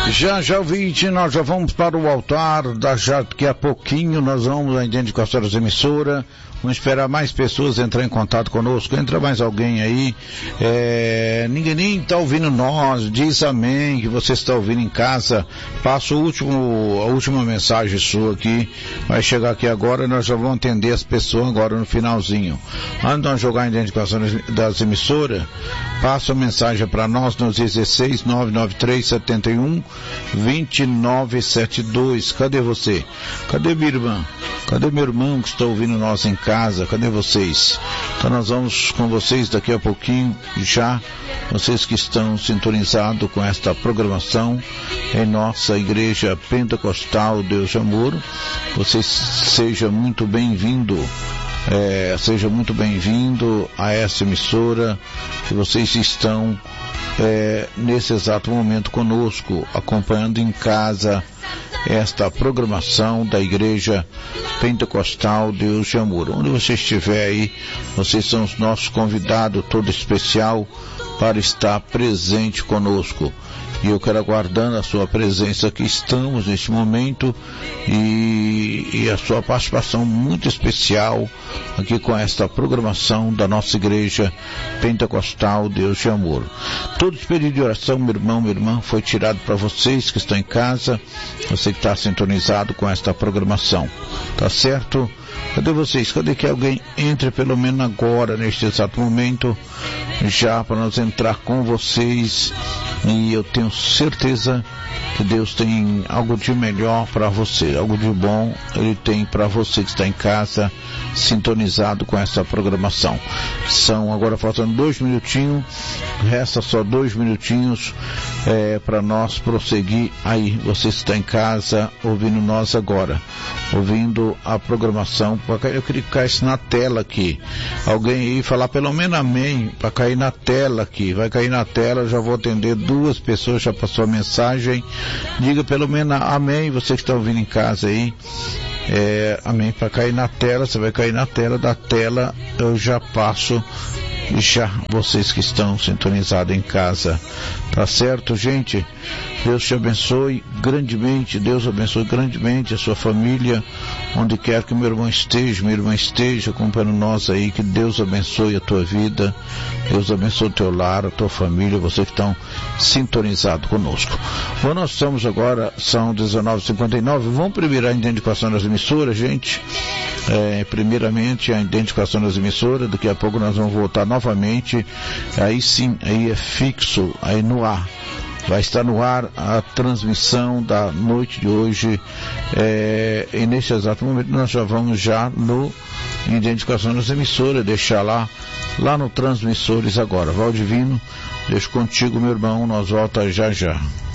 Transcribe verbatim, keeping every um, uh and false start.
Já, já, ouvinte, nós já vamos para o altar, daqui a pouquinho nós vamos à identificação das emissoras, vamos esperar mais pessoas entrar em contato conosco, entra mais alguém aí, é, ninguém nem está ouvindo nós, diz amém, que você está ouvindo em casa, passa o último, a última mensagem sua aqui, vai chegar aqui agora, nós já vamos atender as pessoas agora no finalzinho. Antes de nós jogar a identificação das emissoras, passa a mensagem para nós no dezesseis nove nove três sete um dois nove sete dois. Cadê você? Cadê minha irmã? Cadê meu irmão que está ouvindo nós em casa? Cadê vocês? Então nós vamos com vocês daqui a pouquinho, já, vocês que estão sintonizados com esta programação em nossa igreja pentecostal Deus de Amor. Vocês seja muito bem-vindo. É, seja muito bem-vindo a essa emissora que vocês estão é, nesse exato momento conosco, acompanhando em casa esta programação da Igreja Pentecostal Deus de Amor. Onde você estiver aí, vocês são os nossos convidados todo especial para estar presente conosco. E eu quero aguardando a sua presença aqui, estamos neste momento, e, e a sua participação muito especial aqui com esta programação da nossa igreja pentecostal Deus de Amor. Todos os pedidos de oração, meu irmão, minha irmã, foi tirado para vocês que estão em casa, você que está sintonizado com esta programação, tá certo? Cadê vocês? Cadê que alguém entre pelo menos agora, neste exato momento, já para nós entrar com vocês, e eu tenho certeza que Deus tem algo de melhor para você, algo de bom Ele tem para você que está em casa, sintonizado com essa programação. São agora faltando dois minutinhos, resta só dois minutinhos é, para nós prosseguir aí, você está em casa ouvindo nós agora, ouvindo a programação. Eu queria que caísse na tela aqui, alguém aí falar pelo menos amém, para cair na tela aqui, vai cair na tela, eu já vou atender duas pessoas, já passou a mensagem, diga pelo menos amém, você que está ouvindo em casa aí, é, amém, para cair na tela, você vai cair na tela, da tela eu já passo, já vocês que estão sintonizados em casa, tá certo, gente? Deus te abençoe grandemente, Deus abençoe grandemente a sua família, onde quer que meu irmão esteja, minha irmã esteja acompanhando nós aí, que Deus abençoe a tua vida, Deus abençoe o teu lar, a tua família, você que estão sintonizados conosco. Bom, nós estamos agora, são dezenove e cinquenta e nove, vamos primeiro a identificação das emissoras, gente. É, primeiramente a identificação das emissoras, daqui a pouco nós vamos voltar novamente, aí sim, aí é fixo, aí no ar. Vai estar no ar a transmissão da noite de hoje, é, e nesse exato momento nós já vamos já no identificação das emissoras, deixar lá, lá no Transmissores agora. Valdivino, deixo contigo, meu irmão, nós voltamos já já.